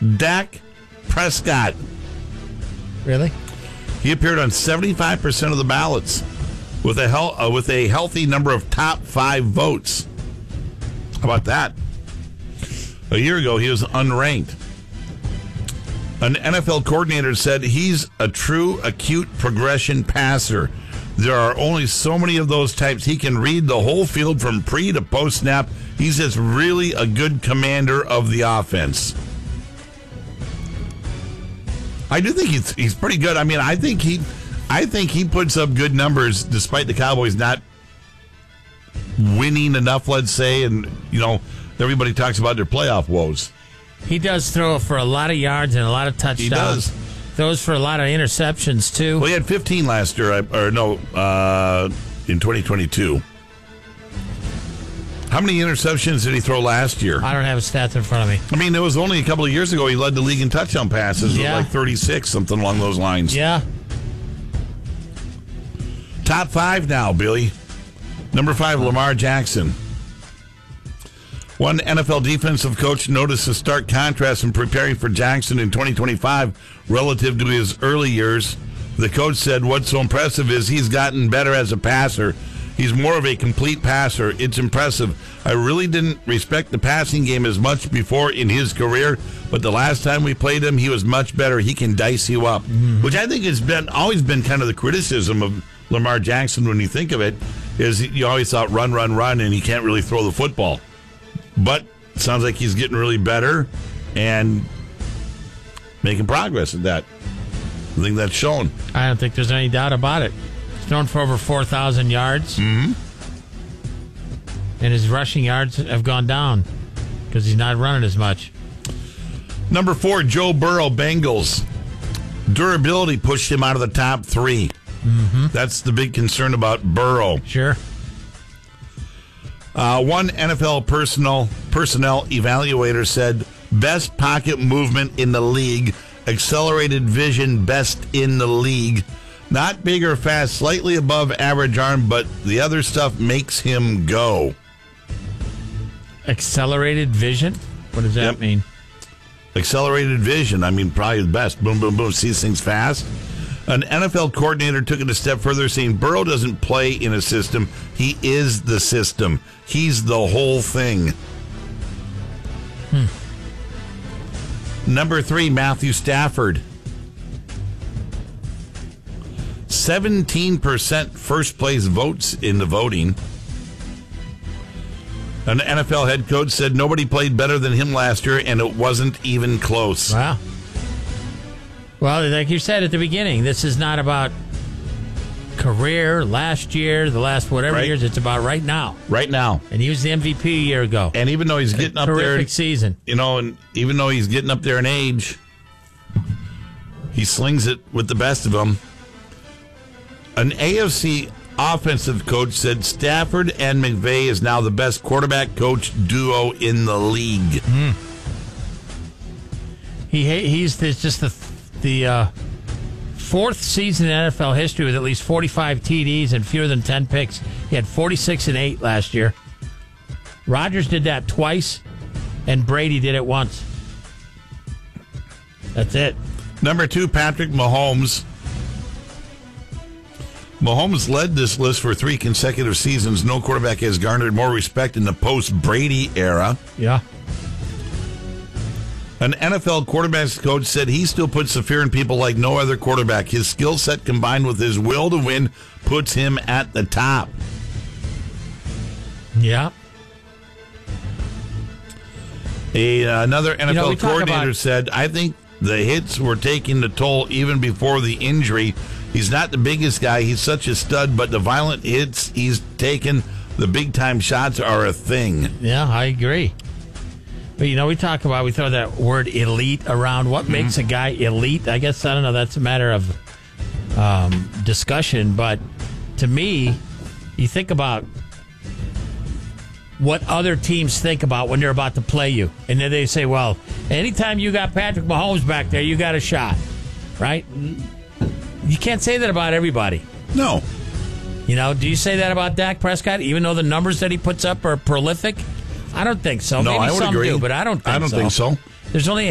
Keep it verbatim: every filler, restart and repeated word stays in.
Dak Prescott. Really? He appeared on seventy-five percent of the ballots with a hel- uh, with a healthy number of top five votes. How about that? A year ago, he was unranked. An N F L coordinator said he's a true acute progression passer. There are only so many of those types. He can read the whole field from pre to post snap. He's just really a good commander of the offense. I do think he's he's pretty good. I mean, I think he, I think he puts up good numbers despite the Cowboys not winning enough. Let's say, and you know, everybody talks about their playoff woes. He does throw for a lot of yards and a lot of touchdowns. He does. Throws for a lot of interceptions, too. Well, he had fifteen last year, or no, uh, in twenty twenty-two. How many interceptions did he throw last year? I don't have his stats in front of me. I mean, it was only a couple of years ago he led the league in touchdown passes Yeah. with like thirty-six, something along those lines. Yeah. Top five now, Billy. Number five, Lamar Jackson. One N F L defensive coach noticed a stark contrast in preparing for Jackson in twenty twenty-five relative to his early years. The coach said what's so impressive is he's gotten better as a passer. He's more of a complete passer. It's impressive. I really didn't respect the passing game as much before in his career, but the last time we played him, he was much better. He can dice you up, mm-hmm. which I think has been always been kind of the criticism of Lamar Jackson when you think of it, is you always thought run, run, run, and he can't really throw the football. But it sounds like he's getting really better and making progress at that. I think that's shown. I don't think there's any doubt about it. He's thrown for over four thousand yards. Mm-hmm. And his rushing yards have gone down because he's not running as much. Number four, Joe Burrow, Bengals. Durability pushed him out of the top three. Mm-hmm. That's the big concern about Burrow. Sure. Uh, one N F L personnel, personnel evaluator said, best pocket movement in the league, accelerated vision best in the league. Not big or fast, slightly above average arm, but the other stuff makes him go. Accelerated vision? What does that Yep. mean? Accelerated vision, I mean, probably the best. Boom, boom, boom, sees things fast. An N F L coordinator took it a step further, saying Burrow doesn't play in a system. He is the system. He's the whole thing. Hmm. Number three, Matthew Stafford. seventeen percent first place votes in the voting. An N F L head coach said nobody played better than him last year, and it wasn't even close. Wow. Well, like you said at the beginning, this is not about career, last year, the last whatever Right. years. It's about right now. Right now. And he was the M V P a year ago. And even though he's getting up there, Terrific season. you know, and even though he's getting up there in age, he slings it with the best of them. An A F C offensive coach said Stafford and McVay is now the best quarterback coach duo in the league. Mm. He he's the, just the the uh, fourth season in N F L history with at least forty-five T Ds and fewer than ten picks. He had forty-six and eight last year. Rodgers did that twice, and Brady did it once. That's it. Number two, Patrick Mahomes. Mahomes led this list for three consecutive seasons. No quarterback has garnered more respect in the post-Brady era. Yeah. An N F L quarterbacks coach said he still puts the fear in people like no other quarterback. His skill set combined with his will to win puts him at the top. Yeah. A, uh, another N F L You know, we talk coordinator about- said, I think the hits were taking the toll even before the injury. He's not the biggest guy. He's such a stud, but the violent hits he's taken, the big-time shots are a thing. Yeah, I agree. But, you know, we talk about, we throw that word elite around. What mm-hmm. makes a guy elite? I guess, I don't know, that's a matter of um, discussion. But to me, you think about what other teams think about when they're about to play you. And then they say, well, anytime you got Patrick Mahomes back there, you got a shot, right? You can't say that about everybody. No. You know, do you say that about Dak Prescott, even though the numbers that he puts up are prolific? I don't think so. No, Maybe I would some agree. do, but I don't think so. I don't think so. There's only